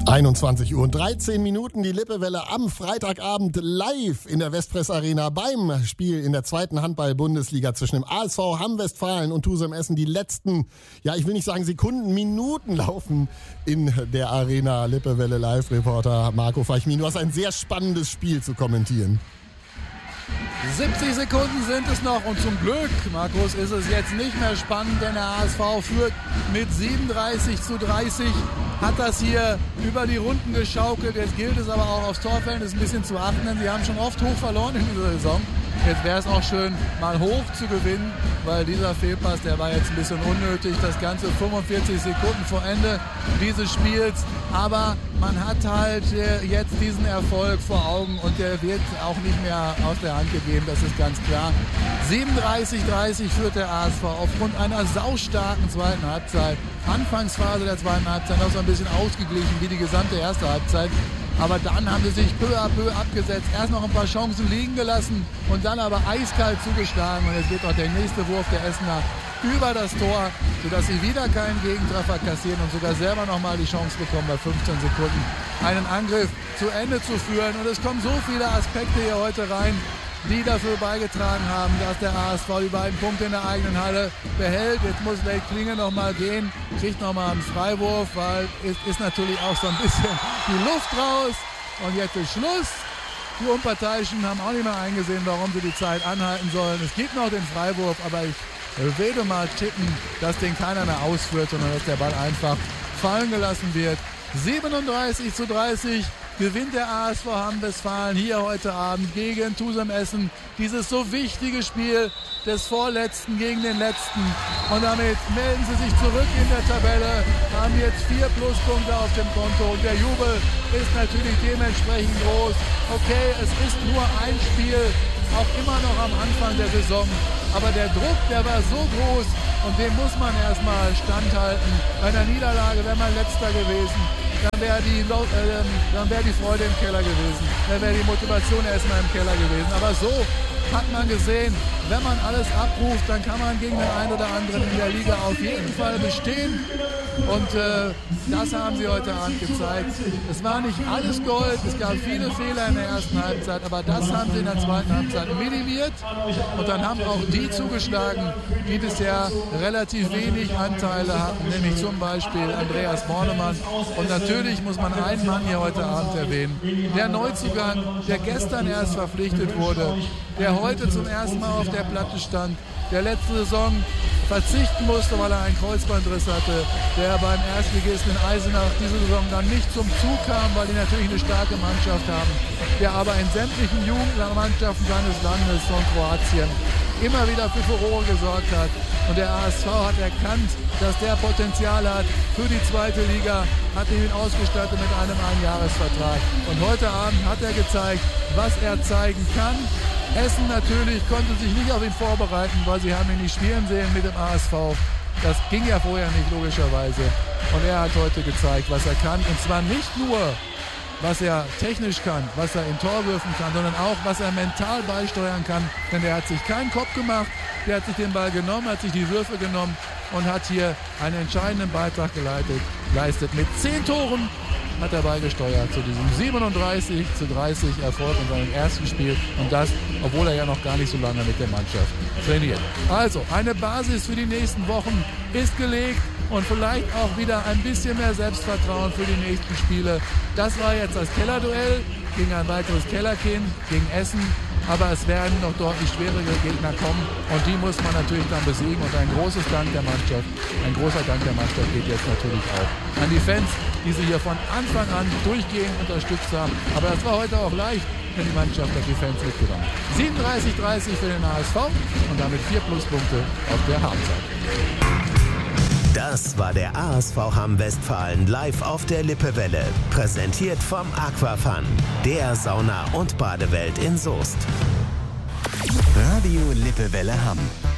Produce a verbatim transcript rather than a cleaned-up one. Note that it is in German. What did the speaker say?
einundzwanzig Uhr und dreizehn Minuten, die Lippewelle am Freitagabend live in der Westpress Arena beim Spiel in der zweiten Handball-Bundesliga zwischen dem A S V Hamm-Westfalen und Tusem Essen. Die letzten, ja ich will nicht sagen Sekunden, Minuten laufen in der Arena. Lippewelle Live-Reporter Marco Feichmin, du hast ein sehr spannendes Spiel zu kommentieren. siebzig Sekunden sind es noch und zum Glück, Markus, ist es jetzt nicht mehr spannend, denn der A S V führt mit siebenunddreißig zu dreißig, hat das hier über die Runden geschaukelt. Jetzt gilt es aber auch aufs Torverhältnis ein bisschen zu achten, denn sie haben schon oft hoch verloren in dieser Saison. Jetzt wäre es auch schön, mal hoch zu gewinnen, weil dieser Fehlpass, der war jetzt ein bisschen unnötig. Das Ganze fünfundvierzig Sekunden vor Ende dieses Spiels. Aber man hat halt jetzt diesen Erfolg vor Augen und der wird auch nicht mehr aus der Hand gegeben, das ist ganz klar. siebenunddreißig dreißig führt der A S V aufgrund einer saustarken zweiten Halbzeit. Anfangsphase der zweiten Halbzeit noch so ein bisschen ausgeglichen wie die gesamte erste Halbzeit. Aber dann haben sie sich peu à peu abgesetzt. Erst noch ein paar Chancen liegen gelassen und dann aber eiskalt zugeschlagen. Und jetzt geht auch der nächste Wurf der Essener über das Tor, sodass sie wieder keinen Gegentreffer kassieren und sogar selber nochmal die Chance bekommen, bei fünfzehn Sekunden einen Angriff zu Ende zu führen. Und es kommen so viele Aspekte hier heute rein, die dafür beigetragen haben, dass der A S V die beiden Punkte in der eigenen Halle behält. Jetzt muss Lake Klinge nochmal gehen, kriegt nochmal einen Freiwurf, weil es ist natürlich auch so ein bisschen die Luft raus. Und jetzt ist Schluss. Die Unparteiischen haben auch nicht mehr eingesehen, warum sie die Zeit anhalten sollen. Es gibt noch den Freiwurf, aber ich würde mal tippen, dass den keiner mehr ausführt, sondern dass der Ball einfach fallen gelassen wird. siebenunddreißig zu dreißig gewinnt der A S V Hamm-Westfalen hier heute Abend gegen Tusem Essen. Dieses so wichtige Spiel des Vorletzten gegen den Letzten. Und damit melden sie sich zurück in der Tabelle, haben jetzt vier Pluspunkte auf dem Konto. Und der Jubel ist natürlich dementsprechend groß. Okay, es ist nur ein Spiel, auch immer noch am Anfang der Saison. Aber der Druck, der war so groß und dem muss man erstmal standhalten. Bei einer Niederlage wäre man Letzter gewesen. Dann wäre die, äh, dann wär die Freude im Keller gewesen. Dann wäre die Motivation erstmal im Keller gewesen. Aber so hat man gesehen, wenn man alles abruft, dann kann man gegen den einen oder anderen in der Liga auf jeden Fall bestehen. Und äh, das haben sie heute Abend gezeigt. Es war nicht alles Gold, es gab viele Fehler in der ersten Halbzeit, aber das haben sie in der zweiten Halbzeit minimiert. Und dann haben auch die zugeschlagen, die bisher relativ wenig Anteile hatten, nämlich zum Beispiel Andreas Bornemann. Und natürlich muss man einen Mann hier heute Abend erwähnen, der Neuzugang, der gestern erst verpflichtet wurde, der heute zum ersten Mal auf der Platte stand, der letzte Saison verzichten musste, weil er einen Kreuzbandriss hatte, der beim Erstligisten in Eisenach diese Saison dann nicht zum Zug kam, weil die natürlich eine starke Mannschaft haben, der aber in sämtlichen Jugendmannschaften seines Landes und Kroatien immer wieder für Furore gesorgt hat. Und der A S V hat erkannt, dass der Potenzial hat für die zweite Liga, hat ihn ausgestattet mit einem Einjahresvertrag. Und heute Abend hat er gezeigt, was er zeigen kann. Essen natürlich konnte sich nicht auf ihn vorbereiten, weil sie haben ihn nicht spielen sehen mit dem A S V. Das ging ja vorher nicht, logischerweise. Und er hat heute gezeigt, was er kann. Und zwar nicht nur, was er technisch kann, was er in Torwürfen kann, sondern auch, was er mental beisteuern kann. Denn er hat sich keinen Kopf gemacht, der hat sich den Ball genommen, hat sich die Würfe genommen und hat hier einen entscheidenden Beitrag geleitet, leistet. Mit zehn Toren hat er beigesteuert zu diesem siebenunddreißig zu dreißig Erfolg in seinem ersten Spiel. Und das, obwohl er ja noch gar nicht so lange mit der Mannschaft trainiert. Also, eine Basis für die nächsten Wochen ist gelegt. Und vielleicht auch wieder ein bisschen mehr Selbstvertrauen für die nächsten Spiele. Das war jetzt das Kellerduell gegen ein weiteres Kellerkind, gegen Essen. Aber es werden noch deutlich schwierige Gegner kommen und die muss man natürlich dann besiegen. Und ein großes Dank der Mannschaft, ein großer Dank der Mannschaft geht jetzt natürlich auch an die Fans, die sie hier von Anfang an durchgehend unterstützt haben. Aber das war heute auch leicht, denn die Mannschaft hat die Fans mitgenommen. siebenunddreißig dreißig für den A S V und damit vier Pluspunkte auf der Habenseite. Das war der A S V Hamm-Westfalen live auf der Lippewelle. Präsentiert vom Aquafun, der Sauna- und Badewelt in Soest. Radio Lippewelle Hamm.